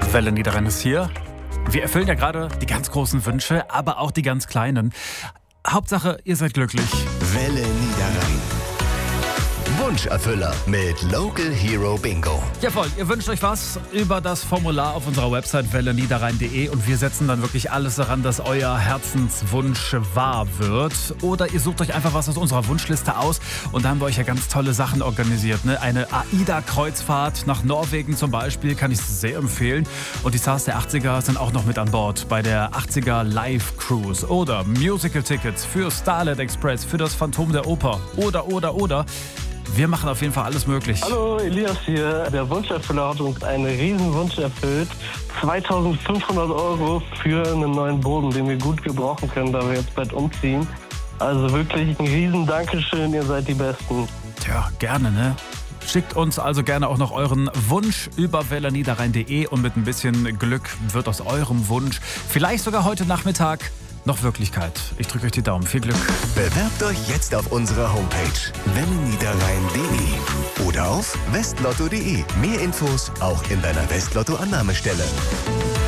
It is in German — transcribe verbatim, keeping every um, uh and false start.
Welle Niederrhein ist hier. Wir erfüllen ja gerade die ganz großen Wünsche, aber auch die ganz kleinen. Hauptsache, ihr seid glücklich. Welle Niederrhein. Wunscherfüller mit Local Hero Bingo. Ja voll, ihr wünscht euch was über das Formular auf unserer Website welle niederrhein punkt de und wir setzen dann wirklich alles daran, dass euer Herzenswunsch wahr wird. Oder ihr sucht euch einfach was aus unserer Wunschliste aus und da haben wir euch ja ganz tolle Sachen organisiert. Ne? Eine AIDA-Kreuzfahrt nach Norwegen zum Beispiel kann ich sehr empfehlen. Und die Stars der achtziger sind auch noch mit an Bord bei der achtziger Live Cruise. Oder Musical-Tickets für Starlight Express, für das Phantom der Oper. Oder, oder, oder. Wir machen auf jeden Fall alles möglich. Hallo, Elias hier. Der Wunscherfüller hat uns einen riesen Wunsch erfüllt. zweitausendfünfhundert Euro für einen neuen Boden, den wir gut gebrauchen können, da wir jetzt bald umziehen. Also wirklich ein riesen Dankeschön, ihr seid die Besten. Tja, gerne, ne? Schickt uns also gerne auch noch euren Wunsch über welle niederrhein punkt de und mit ein bisschen Glück wird aus eurem Wunsch vielleicht sogar heute Nachmittag noch Wirklichkeit. Ich drücke euch die Daumen. Viel Glück. Bewerbt euch jetzt auf unserer Homepage welle niederrhein punkt de oder auf westlotto punkt de. Mehr Infos auch in deiner Westlotto-Annahmestelle.